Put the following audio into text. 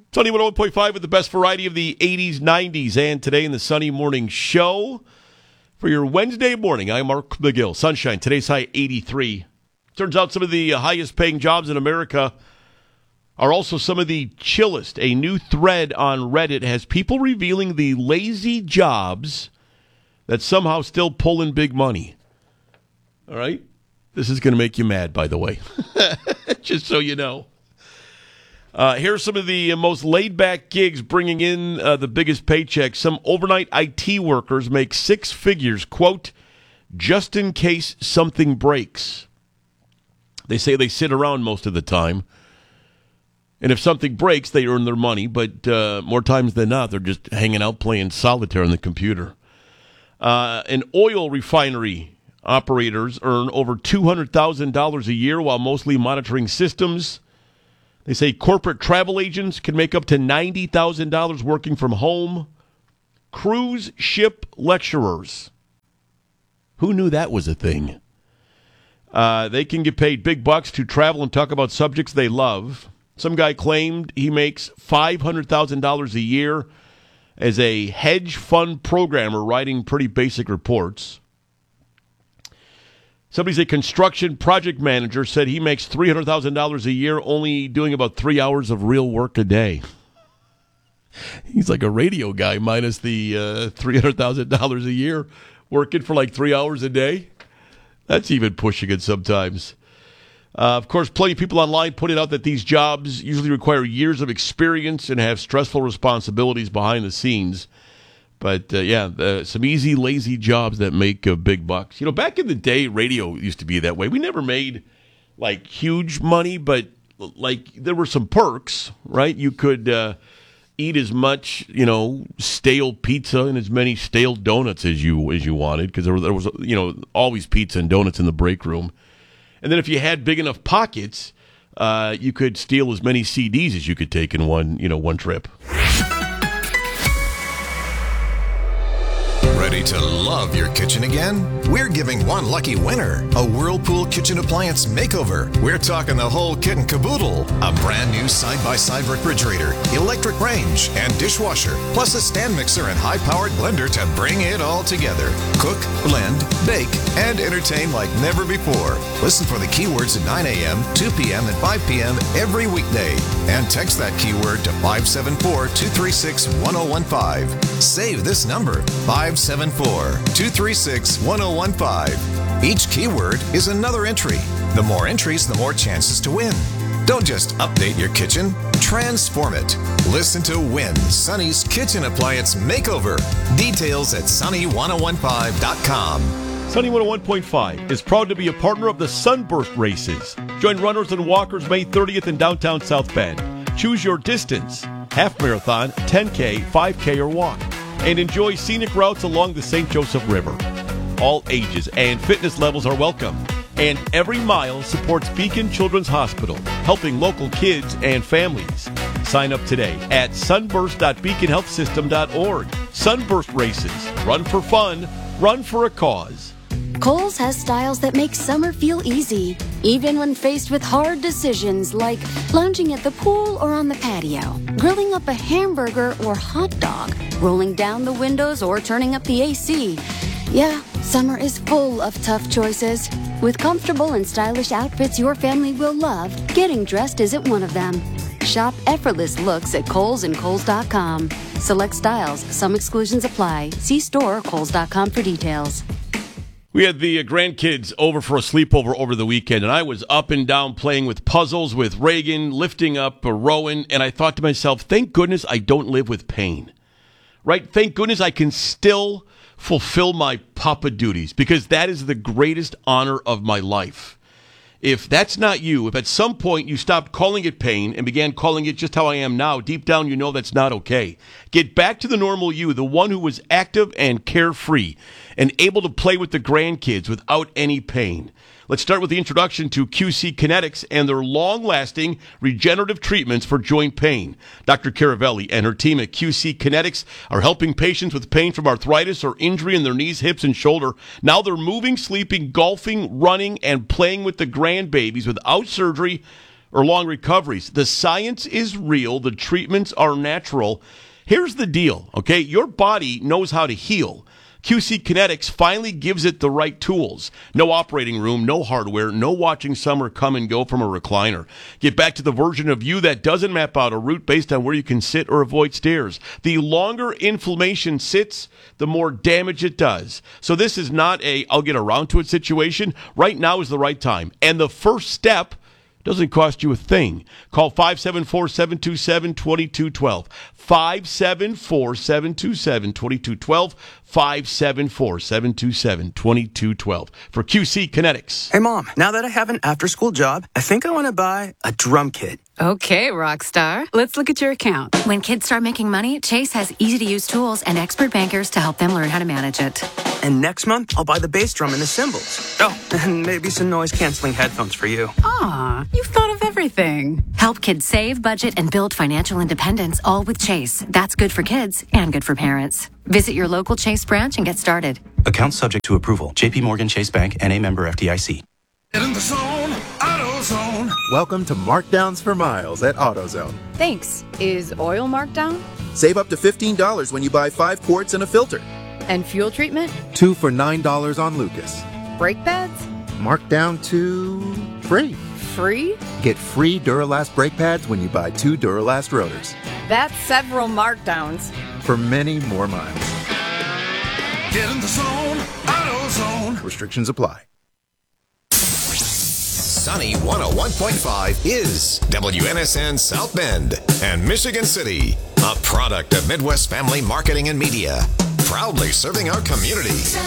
Sunny 101.5 with the best variety of the 80s, 90s, and today in the Sunny Morning Show. For your Wednesday morning, I'm Mark McGill. Sunshine, today's high 83. Turns out some of the highest paying jobs in America are also some of the chillest. A new thread on Reddit has people revealing the lazy jobs that somehow still pull in big money. All right? This is going to make you mad, by the way. Just so you know. Here's some of the most laid-back gigs bringing in the biggest paychecks. Some overnight IT workers make six figures, quote, just in case something breaks. They say they sit around most of the time. And if something breaks, they earn their money. But more times than not, they're just hanging out playing solitaire on the computer. An oil refinery operators earn over $200,000 a year while mostly monitoring systems. They say corporate travel agents can make up to $90,000 working from home. Cruise ship lecturers. Who knew that was a thing? They can get paid big bucks to travel and talk about subjects they love. Some guy claimed he makes $500,000 a year as a hedge fund programmer writing pretty basic reports. Somebody's a construction project manager, said he makes $300,000 a year only doing about 3 hours of real work a day. He's like a radio guy minus the $300,000 a year working for like 3 hours a day. That's even pushing it sometimes. Of course, plenty of people online pointed out that these jobs usually require years of experience and have stressful responsibilities behind the scenes. But, some easy, lazy jobs that make big bucks. You know, back in the day, radio used to be that way. We never made, like, huge money, but, like, there were some perks, right? You could eat as much, stale pizza and as many stale donuts as you wanted, because there was, always pizza and donuts in the break room. And then if you had big enough pockets, you could steal as many CDs as you could take in one trip. Ready to love your kitchen again? We're giving one lucky winner a Whirlpool kitchen appliance makeover. We're talking the whole kit and caboodle. A brand new side-by-side refrigerator, electric range, and dishwasher, plus a stand mixer and high-powered blender to bring it all together. Cook, blend, bake, and entertain like never before. Listen for the keywords at 9 a.m., 2 p.m., and 5 p.m. every weekday. And text that keyword to 574-236-1015. Save this number, 574-236-1015. Each keyword is another entry. The more entries, the more chances to win. Don't just update your kitchen, transform it. Listen to win Sunny's Kitchen Appliance Makeover. Details at sunny1015.com. Sunny 101.5 is proud to be a partner of the Sunburst Races. Join runners and walkers May 30th in downtown South Bend. Choose your distance, half marathon, 10K, 5K, or walk, and enjoy scenic routes along the St. Joseph River. All ages and fitness levels are welcome, and every mile supports Beacon Children's Hospital, helping local kids and families. Sign up today at sunburst.beaconhealthsystem.org. Sunburst Races. Run for fun. Run for a cause. Kohl's has styles that make summer feel easy, even when faced with hard decisions like lounging at the pool or on the patio, grilling up a hamburger or hot dog, rolling down the windows or turning up the AC. Yeah, summer is full of tough choices. With comfortable and stylish outfits your family will love, getting dressed isn't one of them. Shop effortless looks at Kohl's and Kohl's.com. Select styles, some exclusions apply. See store or Kohl's.com for details. We had the grandkids over for a sleepover over the weekend, and I was up and down playing with puzzles with Reagan, lifting up Rowan, and I thought to myself, thank goodness I don't live with pain. Right? Thank goodness I can still fulfill my papa duties, because that is the greatest honor of my life. If that's not you, if at some point you stopped calling it pain and began calling it just how I am now, deep down you know that's not okay. Get back to the normal you, the one who was active and carefree and able to play with the grandkids without any pain. Let's start with the introduction to QC Kinetics and their long-lasting regenerative treatments for joint pain. Dr. Caravelli and her team at QC Kinetics are helping patients with pain from arthritis or injury in their knees, hips, and shoulder. Now they're moving, sleeping, golfing, running, and playing with the grandbabies without surgery or long recoveries. The science is real. The treatments are natural. Here's the deal, okay? Your body knows how to heal. QC Kinetics finally gives it the right tools. No operating room, no hardware, no watching summer come and go from a recliner. Get back to the version of you that doesn't map out a route based on where you can sit or avoid stairs. The longer inflammation sits, the more damage it does. So this is not a I'll get around to it situation. Right now is the right time. And the first step doesn't cost you a thing. Call 574-727-2212. 574-727-2212. 574-727-2212 for QC Kinetics. Hey, Mom, now that I have an after-school job, I think I want to buy a drum kit. Okay, Rockstar. Let's look at your account. When kids start making money, Chase has easy-to-use tools and expert bankers to help them learn how to manage it. And next month, I'll buy the bass drum and the cymbals. Oh, and maybe some noise-canceling headphones for you. Aw, you've thought of everything. Help kids save, budget, and build financial independence, all with Chase. That's good for kids and good for parents. Visit your local Chase branch and get started. Account subject to approval. JP Morgan Chase Bank, N.A. member FDIC. Get in the zone, AutoZone. Welcome to Markdowns for Miles at AutoZone. Thanks. Is oil marked down? Save up to $15 when you buy 5 quarts and a filter. And fuel treatment? 2 for $9 on Lucas. Brake pads? Marked down to free. Free? Get free Duralast brake pads when you buy 2 Duralast rotors. That's several markdowns. For many more miles. Get in the zone, AutoZone. Restrictions apply. Sunny 101.5 is WNSN South Bend and Michigan City, a product of Midwest Family Marketing and Media, proudly serving our community.